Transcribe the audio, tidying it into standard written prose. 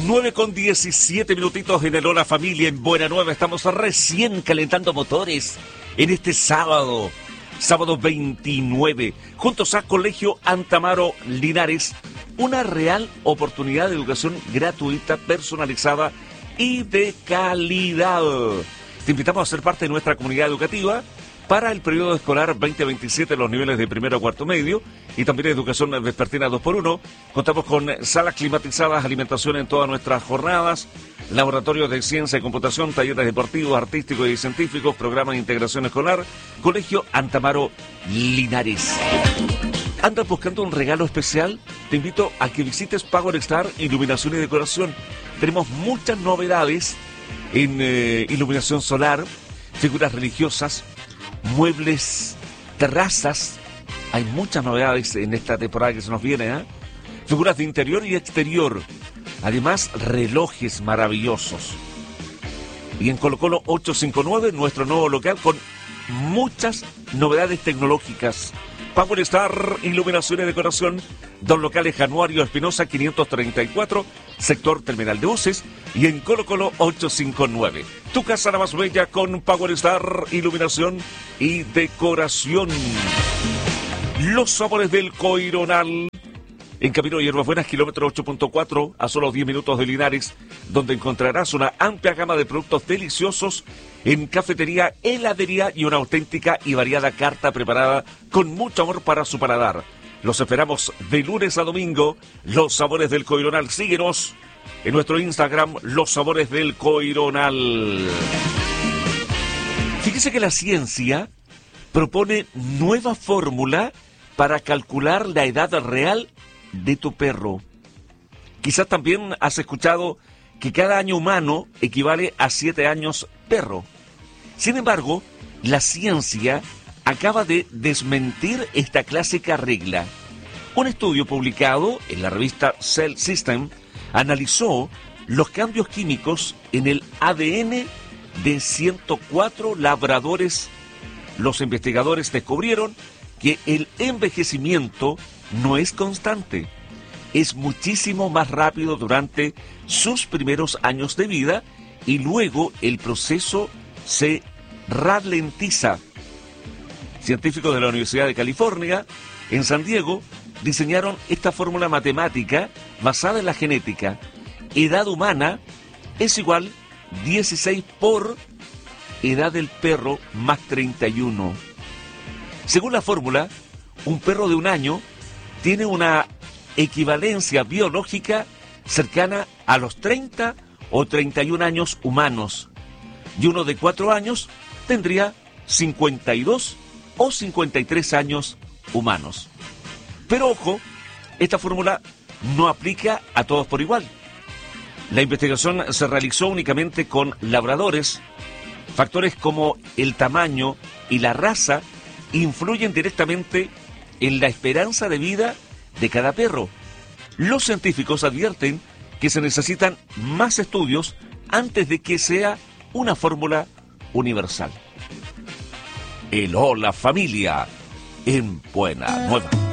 9:17 minutitos en el Hola Familia en Buena Nueva. Estamos recién calentando motores en este sábado 29, juntos a Colegio Antamaro Linares, una real oportunidad de educación gratuita, personalizada y de calidad. Te invitamos a ser parte de nuestra comunidad educativa para el periodo escolar 2027, los niveles de primero a cuarto medio y también educación vespertina 2x1. Contamos con salas climatizadas, alimentación en todas nuestras jornadas, laboratorios de ciencia y computación, talleres deportivos, artísticos y científicos, programa de integración escolar, Colegio Antamaro Linares. ¿Andas buscando un regalo especial? Te invito a que visites Power Star Iluminación y Decoración. Tenemos muchas novedades en iluminación solar, figuras religiosas, muebles, terrazas. Hay muchas novedades en esta temporada que se nos viene, ¿eh? Figuras de interior y exterior. Además, relojes maravillosos. Y en Colo Colo 859, nuestro nuevo local con muchas novedades tecnológicas. Power Star Iluminación y Decoración, dos locales: Januario Espinosa 534, sector terminal de buses, y en Colo Colo 859. Tu casa la más bella con Power Star Iluminación y Decoración. Los sabores del Coironal. En Camino de Hierbas Buenas, kilómetro 8.4, a solo 10 minutos de Linares, donde encontrarás una amplia gama de productos deliciosos en cafetería, heladería y una auténtica y variada carta preparada con mucho amor para su paladar. Los esperamos de lunes a domingo. Los sabores del Coironal. Síguenos en nuestro Instagram, Los Sabores del Coironal. Fíjese que la ciencia propone nueva fórmula para calcular la edad real de tu perro. Quizás también has escuchado que cada año humano equivale a 7 años perro. Sin embargo, la ciencia acaba de desmentir esta clásica regla. Un estudio publicado en la revista Cell System analizó los cambios químicos en el ADN de 104 labradores. Los investigadores descubrieron que el envejecimiento no es constante. Es muchísimo más rápido durante sus primeros años de vida y luego el proceso se ralentiza. Científicos de la Universidad de California en San Diego diseñaron esta fórmula matemática basada en la genética. Edad humana es igual 16 por edad del perro más 31. Según la fórmula, un perro de un año tiene una equivalencia biológica cercana a los 30 o 31 años humanos, y uno de 4 años tendría 52 o 53 años humanos. Pero ojo, esta fórmula no aplica a todos por igual. La investigación se realizó únicamente con labradores. Factores como el tamaño y la raza influyen directamente en la esperanza de vida de cada perro. Los científicos advierten que se necesitan más estudios antes de que sea una fórmula universal. El Hola Familia en Buena Nueva.